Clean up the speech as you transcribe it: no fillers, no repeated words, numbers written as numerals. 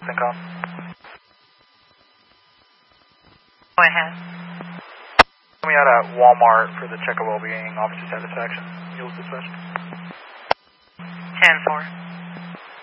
CENTCOM. Go ahead. Coming out at Walmart for the check of well-being, officer satisfaction. Mules dispatch. 10-4.